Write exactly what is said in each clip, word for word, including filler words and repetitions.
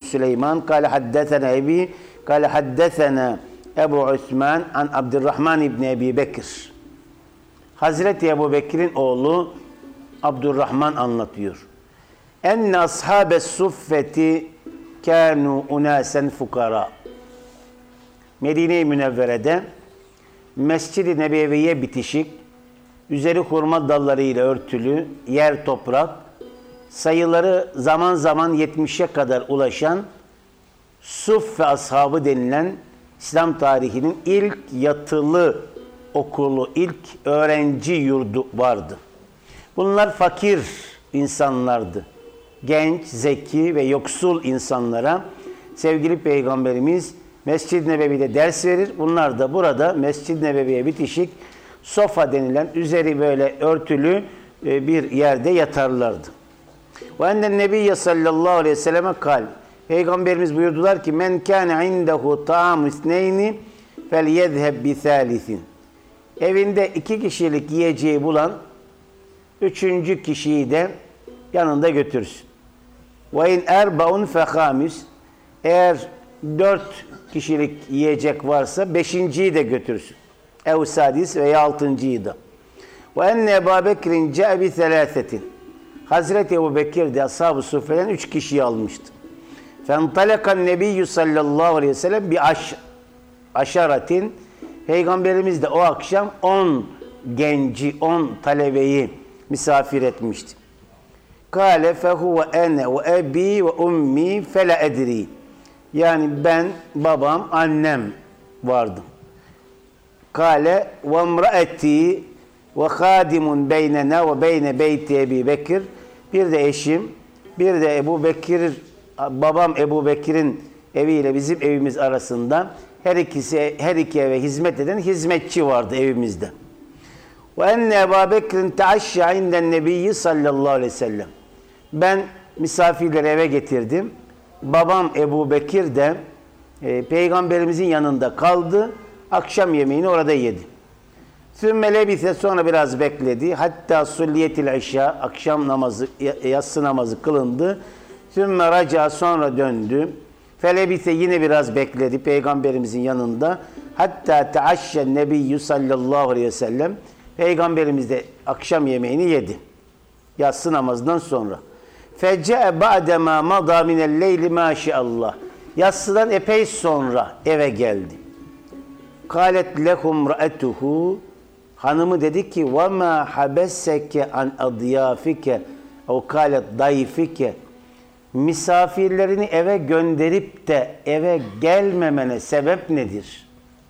Süleyman kâle haddesena ebi kâle haddesena Ebu Osman an Abdurrahman İbni Ebi Bekir. Hazreti Ebu Bekir'in oğlu Abdurrahman anlatıyor. Enne ashabes suffeti kânû unâsen fukara. Medine-i Münevvere'de Mescid-i Nebevi'ye bitişik, üzeri hurma dallarıyla örtülü, yer toprak, sayıları zaman zaman yetmişe kadar ulaşan Suffe ashabı denilen İslam tarihinin ilk yatılı okulu, ilk öğrenci yurdu vardı. Bunlar fakir insanlardı. Genç, zeki ve yoksul insanlara sevgili Peygamberimiz Mescid-i Nebevi'de ders verir. Bunlar da burada Mescid-i Nebevi'ye bitişik sofa denilen üzeri böyle örtülü bir yerde yatarlardı. Ve ennen nebiyye sallallahu aleyhi ve selleme kal. Peygamberimiz buyurdular ki men kâne indehu ta'am isneyni fel yezheb bi thâlisin. Evinde iki kişilik yiyeceği bulan üçüncü kişiyi de yanında götürsün. Ve in erbaun fehâmis. Eğer dört kişilik yiyecek varsa beşinciyi de götürsün. Ev sadis veya altıncıyı da. Ve enne Ebu Bekir'in ce'e bi thelâsetin. Hazreti Ebu Bekir de ashab-ı suffeden üç kişiyi almıştı. Fentalekan nebiyyü sallallahu aleyhi ve sellem bi aş aşaratin. Peygamberimiz de o akşam on genci, on talebeyi misafir etmişti. Kâle fehuve ene ve ebi ve ummi fele edri. Yani ben, babam, annem vardım. Kâle ve emraeti ve hâdimun beynena ve beyne beyti Ebi Bekir. Bir de eşim, bir de Ebu Bekir, babam Ebu Bekir'in eviyle bizim evimiz arasında her ikisi, her iki eve hizmet eden hizmetçi vardı evimizde. Ve enne Ebu Bekir'in teaşşâ inden nebiyyi sallallahu aleyhi ve sellem. Ben misafirleri eve getirdim. Babam Ebu Bekir de e, Peygamberimizin yanında kaldı. Akşam yemeğini orada yedi. Sümme lebise, sonra biraz bekledi. Hatta sulliyetil işa, akşam namazı, yatsı namazı kılındı. Sümme raca, sonra döndü. Felebise, yine biraz bekledi Peygamberimizin yanında. Hatta teaşşen nebiyyü sallallahu aleyhi ve sellem. Peygamberimiz de akşam yemeğini yedi. Yatsı namazından sonra. Fece'e ba'dema madâ minel-leyli maşallah. Yatsıdan epey sonra eve geldi. Kâlet lehum ra'etuhu. Hanımı dedi ki ve mâ habesseke an adyâfike o kâlet dayfike. Misafirlerini eve gönderip de eve gelmemene sebep nedir?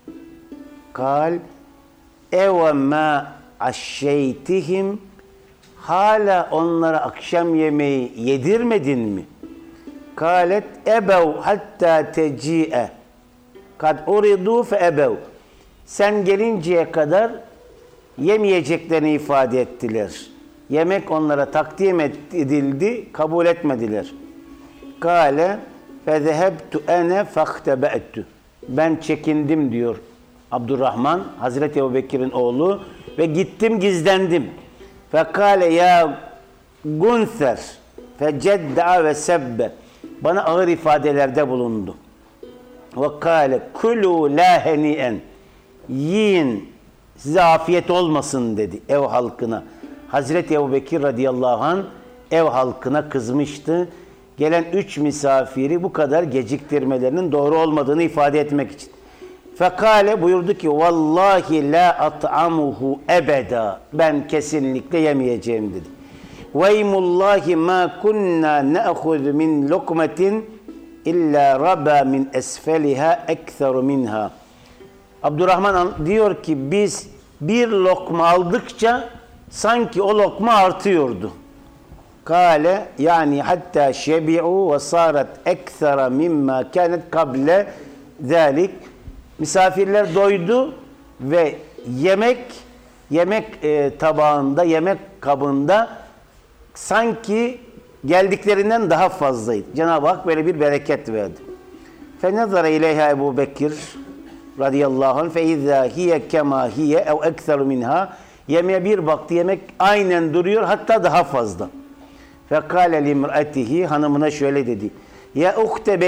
Kal eve mâ aşşeytihim. Hala onlara akşam yemeği yedirmedin mi? Kâlet ebev hattâ teci'e. Kad uridû fe ebev. Sen gelinceye kadar yemeyeceklerini ifade ettiler. Yemek onlara takdim edildi, kabul etmediler. Kâle fezehebtu ene fahtebe'tü. Ben çekindim diyor Abdurrahman, Hazreti Ebu Bekir'in oğlu, ve gittim gizlendim. Fekale ya Gunser fecedda ve sebbe. Bana ağır ifadelerde bulundu. Ve kâle kulû lâ henîen. Yiyin, size afiyet olmasın dedi ev halkına. Hazreti Ebu Bekir radıyallahu anh ev halkına kızmıştı. Gelen üç misafiri bu kadar geciktirmelerinin doğru olmadığını ifade etmek için. Fekale, buyurdu ki vallahi la at'amuhu ebeda. Ben kesinlikle yemeyeceğim dedi. Veymullahi ma kunna na'khud min lokmetin illa raba min esfeliha ekseru minha. Abdurrahman diyor ki biz bir lokma aldıkça sanki o lokma artıyordu. Kale yani hatta şebi'u ve sarat eksera mimma kanet kable zalik. Misafirler doydu ve yemek yemek e, tabağında, yemek kabında sanki geldiklerinden daha fazlaydı. Cenab-ı Hak böyle bir bereket verdi. Fenezara ileyha Ebu Bekir radıyallahu anh fe izâ hiye kemâ hiye ev ekseru minha. Yemeğe bir baktı, yemek aynen duruyor, hatta daha fazla. Fekâle limr'atihi, hanımına şöyle dedi. Ya uhte